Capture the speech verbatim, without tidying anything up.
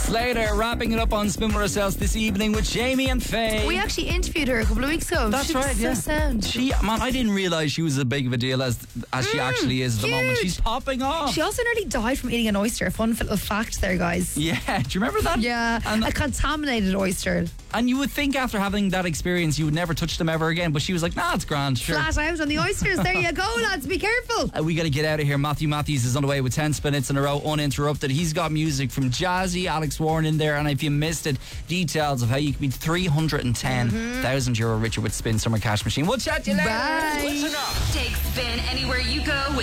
Slater wrapping it up on Spin With Ourselves this evening with Jamie and Faye. We actually interviewed her a couple of weeks ago. That's she right, was yeah. so sound. She, man, I didn't realise she was as big of a deal as as she actually is at the huge. moment. She's popping off. She also nearly died from eating an oyster. Fun little fact there, guys. Yeah, do you remember that? Yeah, And, a contaminated oyster. and you would think after having that experience you would never touch them ever again, but she was like, nah, it's grand, sure. Flat out on the oysters. There you go, lads. Be careful. Uh, we got to get out of here. Matthew Matthews is on the way with ten spin-hits in a row, uninterrupted. He's got music from Jazzy, Alex Warren in there, and if you missed it, details of how you can be three hundred ten thousand euro richer with Spin Summer Cash Machine. We'll chat to you later. Bye. Take Spin anywhere you go with